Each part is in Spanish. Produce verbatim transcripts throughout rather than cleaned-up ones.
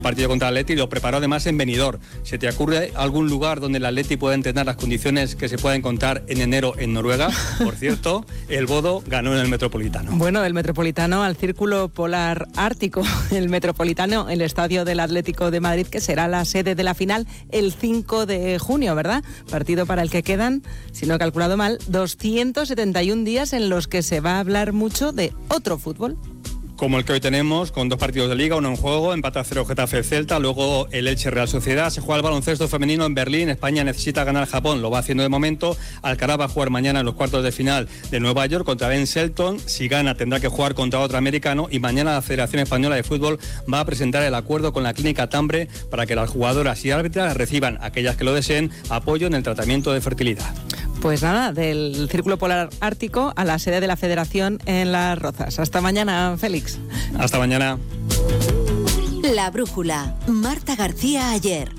Partido contra el Atleti lo preparó además en Benidorm. ¿Se te ocurre algún lugar donde el Atleti pueda entrenar las condiciones que se pueden encontrar en enero en Noruega? Por cierto, el Bodo ganó en el Metropolitano. Bueno, del Metropolitano al Círculo Polar Ártico. El Metropolitano, el estadio del Atlético de Madrid, que será la sede de la final el cinco de junio, ¿verdad? Partido para el que quedan, si no he calculado mal, doscientos setenta y un días en los que se va a hablar mucho de otro fútbol. Como el que hoy tenemos, con dos partidos de Liga, uno en juego, empate a cero Getafe Celta, luego el Elche Real Sociedad. Se juega el baloncesto femenino en Berlín. España necesita ganar Japón, lo va haciendo de momento. Alcaraz va a jugar mañana en los cuartos de final de Nueva York contra Ben Shelton. Si gana tendrá que jugar contra otro americano, y mañana la Federación Española de Fútbol va a presentar el acuerdo con la Clínica Tambre para que las jugadoras y árbitras reciban, aquellas que lo deseen, apoyo en el tratamiento de fertilidad. Pues nada, del Círculo Polar Ártico a la sede de la Federación en Las Rozas. Hasta mañana, Félix. Hasta mañana. La Brújula. Marta García Ayer.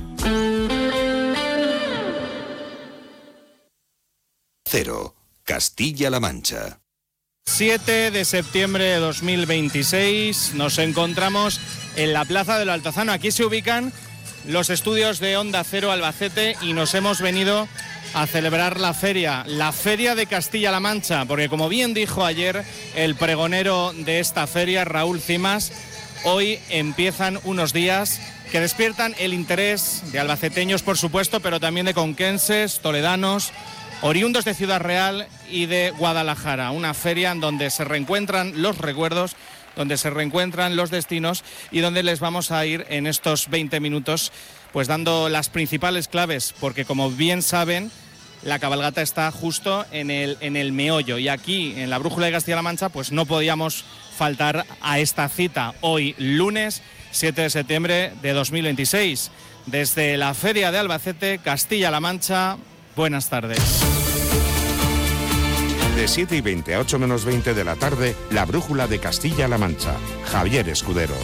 Cero. Castilla-La Mancha. siete de septiembre de dos mil veintiséis. Nos encontramos en la Plaza del Altozano. Aquí se ubican los estudios de Onda Cero Albacete y nos hemos venido a celebrar la feria, la Feria de Castilla-La Mancha, porque como bien dijo ayer el pregonero de esta feria, Raúl Cimas, hoy empiezan unos días que despiertan el interés de albaceteños, por supuesto, pero también de conquenses, toledanos, oriundos de Ciudad Real y de Guadalajara. Una feria en donde se reencuentran los recuerdos, donde se reencuentran los destinos y donde les vamos a ir en estos veinte minutos pues dando las principales claves, porque como bien saben, la cabalgata está justo en el, en el meollo, y aquí en la Brújula de Castilla-La Mancha pues no podíamos faltar a esta cita hoy, lunes siete de septiembre de dos mil veintiséis. Desde la Feria de Albacete, Castilla-La Mancha, buenas tardes. De siete y veinte a ocho menos veinte de la tarde, la Brújula de Castilla-La Mancha. Javier Escudero.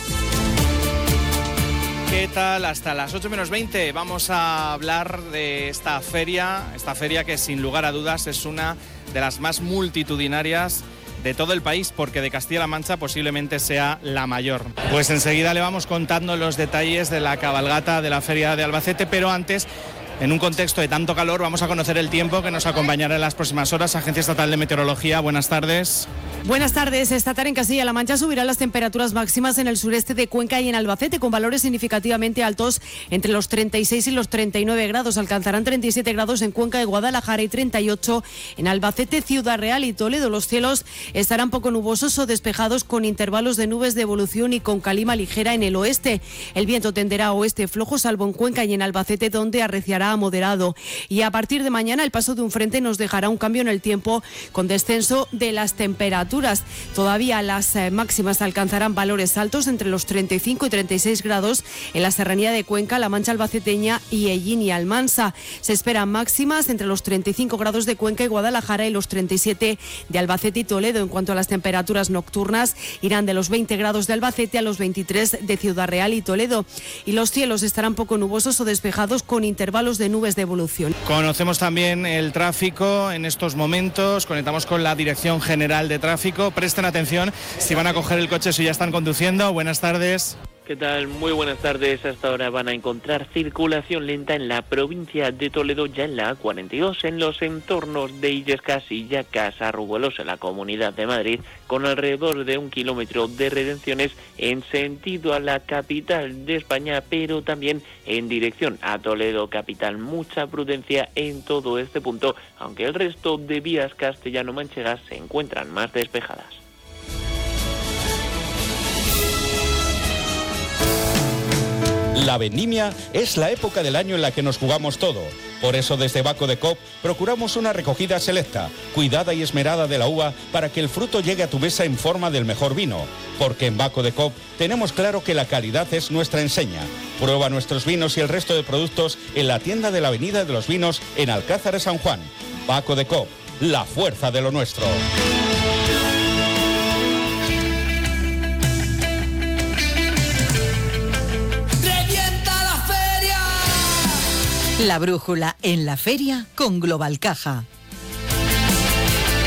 ¿Qué tal? Hasta las ocho menos veinte vamos a hablar de esta feria, esta feria que sin lugar a dudas es una de las más multitudinarias de todo el país, porque de Castilla-La Mancha posiblemente sea la mayor. Pues enseguida le vamos contando los detalles de la cabalgata de la Feria de Albacete, pero antes, en un contexto de tanto calor, vamos a conocer el tiempo que nos acompañará en las próximas horas. Agencia Estatal de Meteorología, buenas tardes. Buenas tardes. Esta tarde en Castilla-La Mancha subirán las temperaturas máximas en el sureste de Cuenca y en Albacete, con valores significativamente altos entre los treinta y seis y los treinta y nueve grados. Alcanzarán treinta y siete grados en Cuenca y Guadalajara y treinta y ocho en Albacete, Ciudad Real y Toledo. Los cielos estarán poco nubosos o despejados, con intervalos de nubes de evolución y con calima ligera en el oeste. El viento tenderá a oeste flojo, salvo en Cuenca y en Albacete, donde arreciará a moderado. Y a partir de mañana el paso de un frente nos dejará un cambio en el tiempo, con descenso de las temperaturas. Todavía las eh, máximas alcanzarán valores altos entre los treinta y cinco y treinta y seis grados en la serranía de Cuenca, La Mancha Albaceteña y Ellín y Almansa. Se esperan máximas entre los treinta y cinco grados de Cuenca y Guadalajara y los treinta y siete de Albacete y Toledo. En cuanto a las temperaturas nocturnas, irán de los veinte grados de Albacete a los veintitrés de Ciudad Real y Toledo. Y los cielos estarán poco nubosos o despejados, con intervalos de nubes de evolución. Conocemos también el tráfico en estos momentos. Conectamos con la Dirección General de Tráfico. Presten atención si van a coger el coche, si ya están conduciendo. Buenas tardes. ¿Qué tal? Muy buenas tardes. Hasta ahora van a encontrar circulación lenta en la provincia de Toledo, ya en la A cuarenta y dos, en los entornos de Illescas y Yacas, Arrubelos, en la Comunidad de Madrid, con alrededor de un kilómetro de retenciones en sentido a la capital de España, pero también en dirección a Toledo capital. Mucha prudencia en todo este punto, aunque el resto de vías castellano-manchegas se encuentran más despejadas. La vendimia es la época del año en la que nos jugamos todo. Por eso desde Baco de Cop procuramos una recogida selecta, cuidada y esmerada de la uva, para que el fruto llegue a tu mesa en forma del mejor vino. Porque en Baco de Cop tenemos claro que la calidad es nuestra enseña. Prueba nuestros vinos y el resto de productos en la tienda de la Avenida de los Vinos en Alcázar de San Juan. Baco de Cop, la fuerza de lo nuestro. La Brújula en la feria con Global Caja.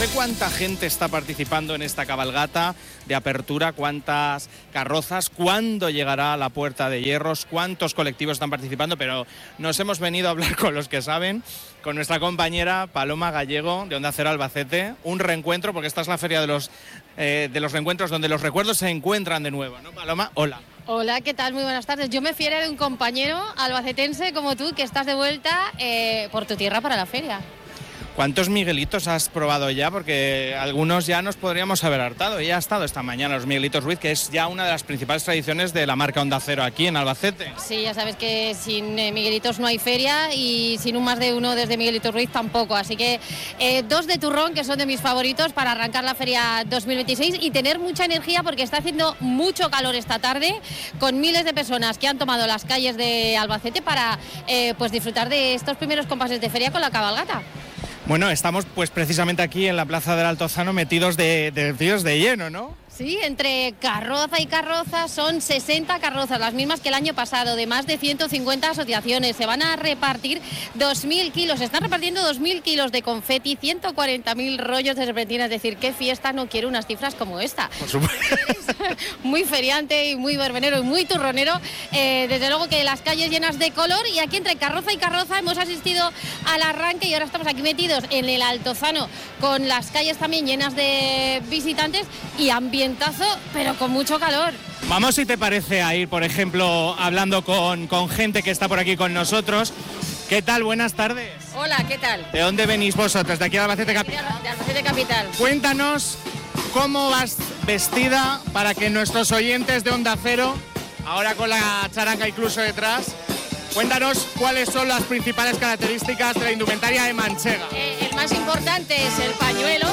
sé cuánta gente está participando en esta cabalgata de apertura, cuántas carrozas, cuándo llegará a la Puerta de Hierros, cuántos colectivos están participando, pero nos hemos venido a hablar con los que saben, con nuestra compañera Paloma Gallego de Onda Cero Albacete, un reencuentro, porque esta es la feria de los, eh, de los reencuentros donde los recuerdos se encuentran de nuevo, ¿no, Paloma? Hola. Hola, ¿qué tal? Muy buenas tardes. Yo me fiera de un compañero albacetense como tú que estás de vuelta eh, por tu tierra para la feria. ¿Cuántos Miguelitos has probado ya? Porque algunos ya nos podríamos haber hartado. Ya ha estado esta mañana los Miguelitos Ruiz, que es ya una de las principales tradiciones de la marca Onda Cero aquí en Albacete. Sí, ya sabes que sin eh, Miguelitos no hay feria y sin un más de uno desde Miguelitos Ruiz tampoco. Así que eh, dos de turrón, que son de mis favoritos para arrancar la feria dos mil veintiséis y tener mucha energía porque está haciendo mucho calor esta tarde, con miles de personas que han tomado las calles de Albacete para eh, pues disfrutar de estos primeros compases de feria con la cabalgata. Bueno, estamos pues precisamente aquí en la Plaza del Altozano metidos de, de, de, de lleno, ¿no? Sí, entre carroza y carroza son sesenta carrozas, las mismas que el año pasado, de más de ciento cincuenta asociaciones. Se van a repartir dos mil kilos, se están repartiendo dos mil kilos de confeti, ciento cuarenta mil rollos de serpentina. Es decir, qué fiesta no quiero unas cifras como esta. Por supuesto. Muy feriante y muy verbenero y muy turronero. Eh, desde luego que las calles llenas de color, y aquí entre carroza y carroza hemos asistido al arranque y ahora estamos aquí metidos en el Altozano con las calles también llenas de visitantes y ambiente. Pero con mucho calor. Vamos, si te parece, a ir, por ejemplo, hablando con, con gente que está por aquí con nosotros. ¿Qué tal? Buenas tardes. Hola, ¿qué tal? ¿De dónde venís vosotros? ¿De aquí de Albacete Capital? De Albacete Capital. Cuéntanos cómo vas vestida para que nuestros oyentes de Onda Cero, ahora con la charanga incluso detrás, cuéntanos cuáles son las principales características de la indumentaria de Manchega. Eh, el más importante es el pañuelo,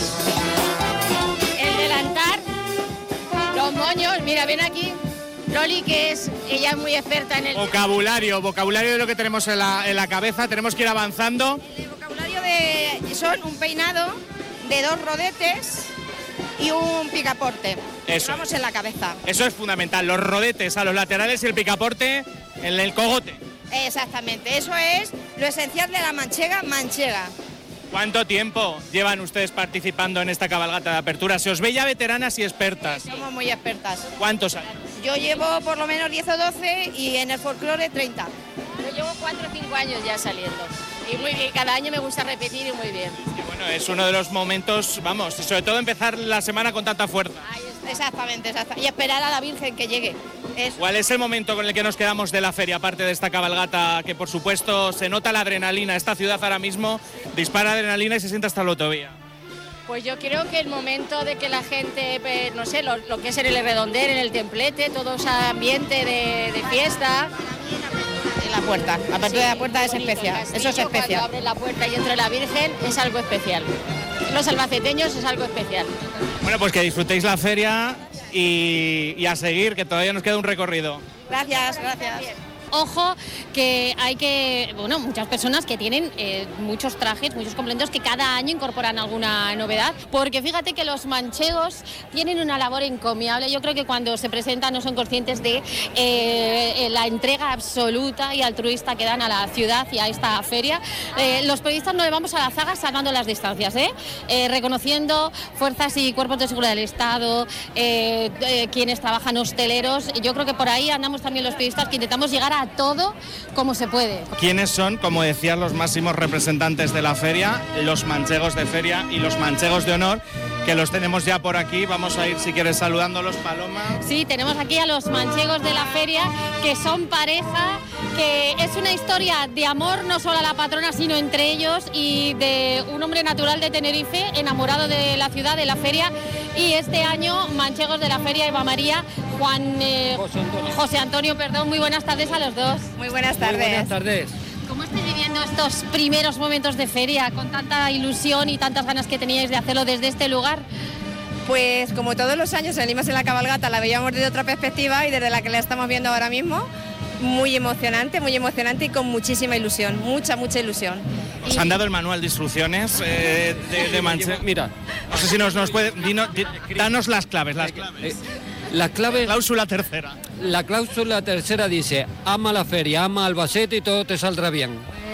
el delantar, los moños. Mira, ven aquí Loli, que es ella es muy experta en el vocabulario, vocabulario de lo que tenemos en la, en la cabeza. Tenemos que ir avanzando. El vocabulario de son un peinado de dos rodetes y un picaporte. Eso. Vamos en la cabeza. Eso es fundamental, los rodetes a los laterales y el picaporte en el cogote. Exactamente, eso es lo esencial de la manchega manchega. ¿Cuánto tiempo llevan ustedes participando en esta cabalgata de apertura? Se os ve ya veteranas y expertas. Sí, somos muy expertas. ¿Cuántos años? Yo llevo por lo menos diez o doce y en el folclore treinta. Yo llevo cuatro o cinco años ya saliendo. Y muy bien, cada año me gusta repetir y muy bien. Y bueno, es uno de los momentos, vamos, y sobre todo empezar la semana con tanta fuerza. Ay, exactamente, exactamente. Y esperar a la Virgen que llegue. Eso. ¿Cuál es el momento con el que nos quedamos de la feria, aparte de esta cabalgata, que por supuesto se nota la adrenalina? Esta ciudad ahora mismo dispara adrenalina y se siente hasta la autovía. Pues yo creo que el momento de que la gente, no sé, lo, lo que es en el redondel, en el templete, todo ese ambiente de, de fiesta. En la puerta, la apertura sí, de la puerta es especial, eso es especial. Cuando abre la puerta y entra la Virgen es algo especial. Los albaceteños es algo especial. Bueno, pues que disfrutéis la feria y, y a seguir, que todavía nos queda un recorrido. Gracias, gracias. Ojo, que hay que, bueno, muchas personas que tienen eh, muchos trajes, muchos complementos que cada año incorporan alguna novedad, porque fíjate que los manchegos tienen una labor encomiable. Yo creo que cuando se presentan no son conscientes de eh, la entrega absoluta y altruista que dan a la ciudad y a esta feria. Eh, los periodistas no le vamos a la zaga salvando las distancias, ¿eh? Eh, reconociendo fuerzas y cuerpos de seguridad del Estado, eh, eh, quienes trabajan hosteleros. Yo creo que por ahí andamos también los periodistas que intentamos llegar a a todo como se puede. ¿Quiénes son, como decías, los máximos representantes de la feria? Los manchegos de feria y los manchegos de honor, que los tenemos ya por aquí. Vamos a ir, si quieres, saludándolos, Paloma. Sí, tenemos aquí a los manchegos de la feria, que son pareja, que es una historia de amor no solo a la patrona, sino entre ellos, y de un hombre natural de Tenerife, enamorado de la ciudad, de la feria. Y este año, manchegos de la feria, Eva María, Juan eh, José, Antonio. José Antonio, perdón, muy buenas tardes a los dos. Muy buenas tardes. Muy buenas tardes. ¿Cómo estáis viviendo estos primeros momentos de feria con tanta ilusión y tantas ganas que teníais de hacerlo desde este lugar? Pues como todos los años venimos en la cabalgata, la veíamos desde otra perspectiva y desde la que la estamos viendo ahora mismo. Muy emocionante, muy emocionante y con muchísima ilusión, mucha, mucha ilusión. ¿Os han dado el manual de instrucciones eh, de, de Manche? Mira, no sé si nos, nos puede... Dino, di, danos las claves, las claves. La clave... Cláusula tercera. La cláusula tercera dice, ama la feria, ama Albacete y todo te saldrá bien.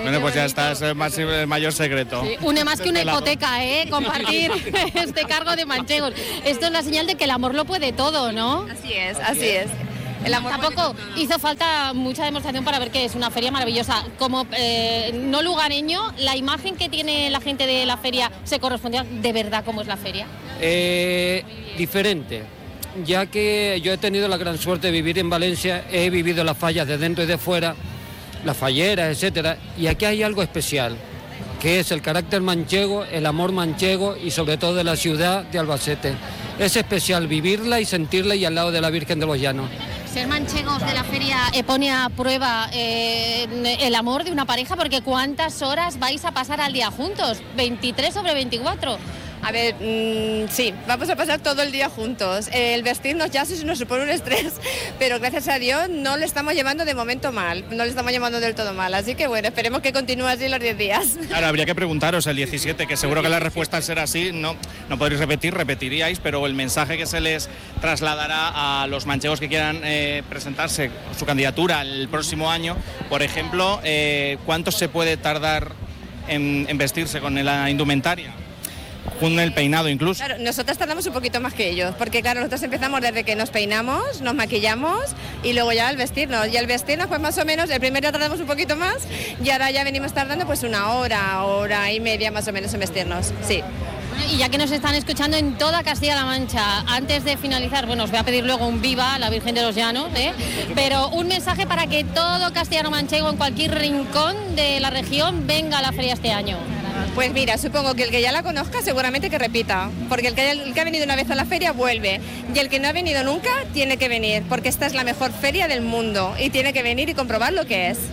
Bueno, pues ya está, es el, más, el mayor secreto. Sí, une más que una hipoteca, ¿eh? Compartir este cargo de manchegos. Esto es la señal de que el amor lo puede todo, ¿no? Así es, así es. El amor Tampoco hizo falta mucha demostración para ver que es una feria maravillosa. Como eh, no lugareño, la imagen que tiene la gente de la feria se corresponde a de verdad cómo es la feria. Eh, diferente, ya que yo he tenido la gran suerte de vivir en Valencia, he vivido las fallas de dentro y de fuera, las falleras, etcétera, y aquí hay algo especial, que es el carácter manchego, el amor manchego y sobre todo de la ciudad de Albacete. Es especial vivirla y sentirla y al lado de la Virgen de los Llanos. Ser manchegos de la feria eh, pone a prueba eh, el amor de una pareja, porque ¿cuántas horas vais a pasar al día juntos? ¿veintitrés sobre veinticuatro? A ver, mmm, sí, vamos a pasar todo el día juntos. Eh, el vestirnos ya sí nos supone un estrés, pero gracias a Dios no le estamos llevando de momento mal, no le estamos llevando del todo mal, así que bueno, esperemos que continúe así los diez días. Claro, habría que preguntaros el diecisiete, que seguro que la respuesta al ser así, no, no podréis repetir, repetiríais, pero el mensaje que se les trasladará a los manchegos que quieran eh, presentarse su candidatura el próximo año, por ejemplo, eh, ¿cuánto se puede tardar en, en vestirse con la indumentaria? Con el peinado incluso. Claro, nosotros tardamos un poquito más que ellos, porque claro, nosotros empezamos desde que nos peinamos, nos maquillamos y luego ya el vestirnos. Y el vestirnos pues más o menos, el primer día tardamos un poquito más y ahora ya venimos tardando pues una hora, hora y media más o menos en vestirnos, sí. Y ya que nos están escuchando en toda Castilla-La Mancha, antes de finalizar, bueno, os voy a pedir luego un viva a la Virgen de los Llanos, ¿eh? Pero un mensaje para que todo castellano-manchego en cualquier rincón de la región venga a la feria este año. Pues mira, supongo que el que ya la conozca seguramente que repita, porque el que, el que ha venido una vez a la feria vuelve, y el que no ha venido nunca tiene que venir, porque esta es la mejor feria del mundo y tiene que venir y comprobar lo que es.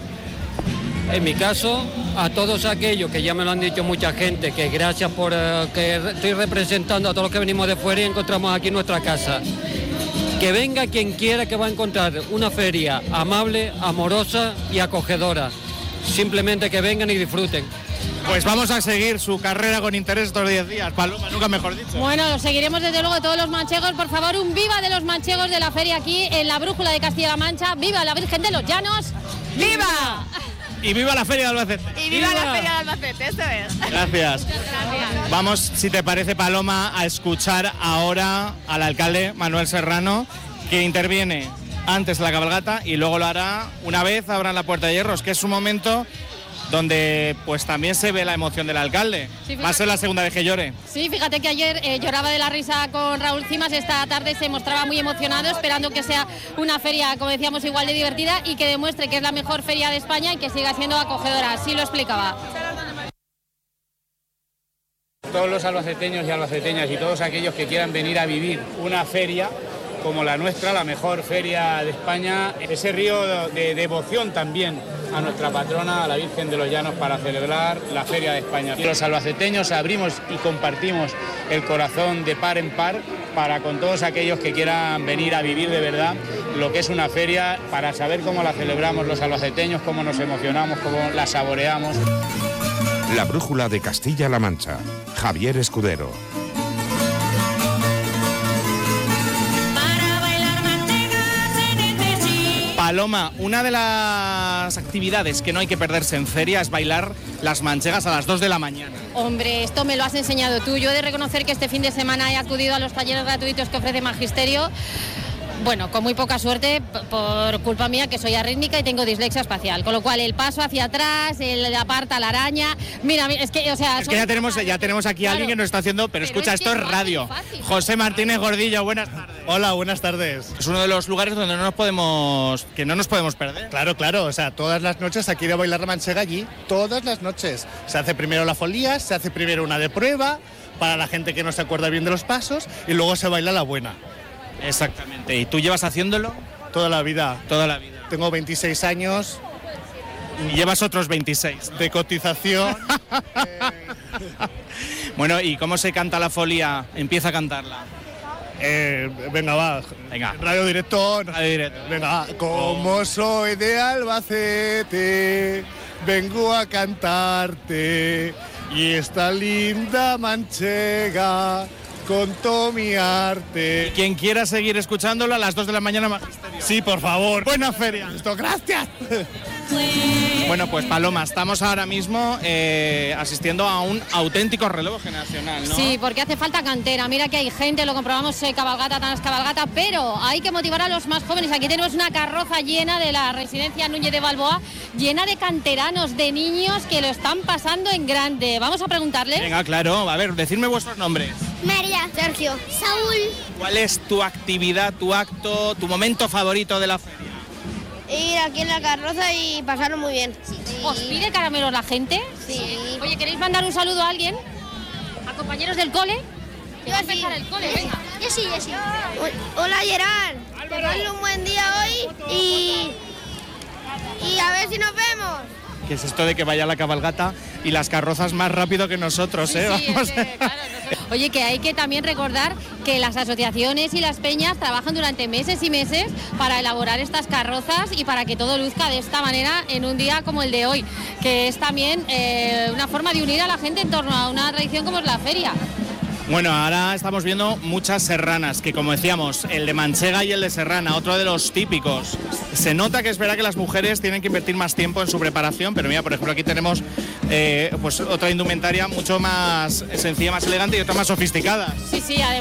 En mi caso, a todos aquellos que ya me lo han dicho mucha gente, que gracias por uh, que estoy representando a todos los que venimos de fuera y encontramos aquí nuestra casa. Que venga quien quiera, que va a encontrar una feria amable, amorosa y acogedora. Simplemente que vengan y disfruten. Pues vamos a seguir su carrera con interés estos diez días, Paloma, nunca mejor dicho. Bueno, lo seguiremos desde luego todos los manchegos. Por favor, un viva de los manchegos de la feria aquí en la Brújula de Castilla-La Mancha. ¡Viva la Virgen de los Llanos! ¡Viva! Y viva la Feria de Albacete. Y viva, viva. la Feria de Albacete, eso es. Gracias. Gracias. Vamos, si te parece, Paloma, a escuchar ahora al alcalde Manuel Serrano, que interviene antes de la cabalgata y luego lo hará una vez abran la Puerta de Hierros, que es un momento donde pues también se ve la emoción del alcalde. Sí, va a ser la segunda vez que llore. Sí, fíjate que ayer eh, lloraba de la risa con Raúl Cimas, esta tarde se mostraba muy emocionado, esperando que sea una feria, como decíamos, igual de divertida y que demuestre que es la mejor feria de España y que siga siendo acogedora. Así lo explicaba. Todos los albaceteños y albaceteñas y todos aquellos que quieran venir a vivir una feria como la nuestra, la mejor feria de España, ese río de devoción también a nuestra patrona, a la Virgen de los Llanos, para celebrar la Feria de España. Y los albaceteños abrimos y compartimos el corazón de par en par para con todos aquellos que quieran venir a vivir de verdad lo que es una feria, para saber cómo la celebramos los albaceteños, cómo nos emocionamos, cómo la saboreamos. La Brújula de Castilla-La Mancha. Javier Escudero. Paloma, una de las actividades que no hay que perderse en feria es bailar las manchegas a las dos de la mañana. Hombre, esto me lo has enseñado tú. Yo he de reconocer que este fin de semana he acudido a los talleres gratuitos que ofrece Magisterio. Bueno, con muy poca suerte, por culpa mía, que soy arrítmica y tengo dislexia espacial. Con lo cual, el paso hacia atrás, el aparta la araña... Mira, es que, o sea... Es que ya tenemos, ya tenemos aquí a claro, alguien que nos está haciendo... Pero, pero escucha, es esto es radio. Fácil, José Martínez Gordillo, buenas tardes. Hola, buenas tardes. Es uno de los lugares donde no nos podemos... que no nos podemos perder. Claro, claro. O sea, todas las noches aquí de bailar la manchega allí. Todas las noches. Se hace primero la folía, se hace primero una de prueba... para la gente que no se acuerda bien de los pasos... y luego se baila la buena. Exactamente. ¿Y tú llevas haciéndolo? Toda la vida. Toda la vida. Tengo veintiséis años. Y llevas otros veintiséis. De cotización. eh... Bueno, ¿y cómo se canta la folía? Empieza a cantarla. Eh, venga, va. Venga. Radio directo. Radio directo. Venga, va. Como soy de Albacete, vengo a cantarte. Y esta linda manchega... con todo mi arte. Y quien quiera seguir escuchándolo a las dos de la mañana, Magisterio. Sí, por favor. Buena feria. Listo, gracias. Bueno, pues Paloma, estamos ahora mismo eh, asistiendo a un auténtico relevo generacional, ¿no? Sí, porque hace falta cantera. Mira que hay gente, lo comprobamos, eh, cabalgata tras cabalgata, pero hay que motivar a los más jóvenes. Aquí tenemos una carroza llena de la residencia Núñez de Balboa, llena de canteranos, de niños que lo están pasando en grande. Vamos a preguntarles. Venga, claro. A ver, decidme vuestros nombres. María, Sergio, Saúl. ¿Cuál es tu actividad, tu acto, tu momento favorito de la feria? Ir aquí en la carroza y pasarlo muy bien. Sí. ¿Os pide caramelos la gente? Sí. Oye, ¿queréis mandar un saludo a alguien? ¿A compañeros del cole? Yo va a empezar el cole, venga. Yo sí, yo sí. Hola, Gerard. Pasarle un buen día hoy y, y a ver si nos vemos. ¿Qué es esto de que vaya la cabalgata y las carrozas más rápido que nosotros, eh? Sí, Vamos. Es que, claro, nosotros... Oye, que hay que también recordar que las asociaciones y las peñas trabajan durante meses y meses para elaborar estas carrozas y para que todo luzca de esta manera en un día como el de hoy, que es también eh, una forma de unir a la gente en torno a una tradición como es la feria. Bueno, ahora estamos viendo muchas serranas, que como decíamos, el de manchega y el de serrana, otro de los típicos. Se nota que es verdad que las mujeres tienen que invertir más tiempo en su preparación, pero mira, por ejemplo, aquí tenemos eh, pues otra indumentaria mucho más sencilla, más elegante y otra más sofisticada. Sí, sí, además